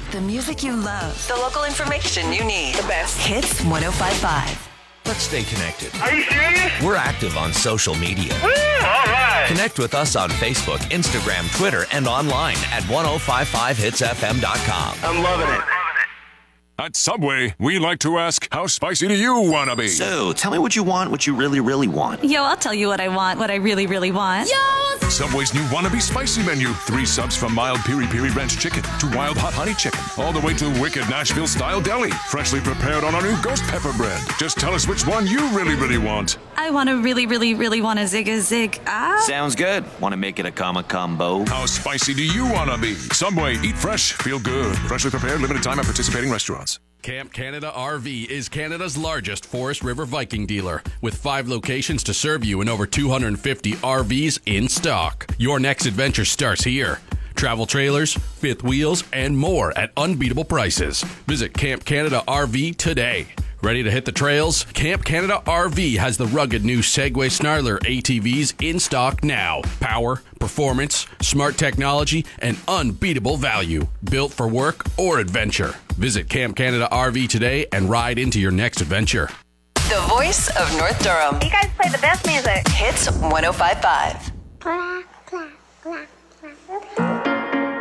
The music you love. The local information you need. The best. Hits 105.5. Let's stay connected. Are you serious? We're active on social media. Woo, all right. Connect with us on Facebook, Instagram, Twitter, and online at 1055hitsfm.com. I'm loving it. At Subway, we like to ask, how spicy do you want to be? So, tell me what you want, what you really, really want. Yo, I'll tell you what I want, what I really, really want. Yo! Subway's new Wannabe Spicy menu. 3 subs from mild piri-piri ranch chicken to wild hot honey chicken, all the way to wicked Nashville-style deli, freshly prepared on our new ghost pepper bread. Just tell us which one you really, really want. I want to really, really, really want a zig. Sounds good. Want to make it a combo? How spicy do you want to be? Subway, eat fresh, feel good. Freshly prepared, limited time at participating restaurants. Camp Canada RV is Canada's largest Forest River Viking dealer, with 5 locations to serve you and over 250 RVs in stock. Your next adventure starts here. Travel trailers, fifth wheels, and more at unbeatable prices. Visit Camp Canada RV today. Ready to hit the trails? Camp Canada RV has the rugged new Segway Snarler ATVs in stock now. Power, performance, smart technology, and unbeatable value. Built for work or adventure. Visit Camp Canada RV today and ride into your next adventure. The voice of North Durham. You guys play the best music. Hits 105.5.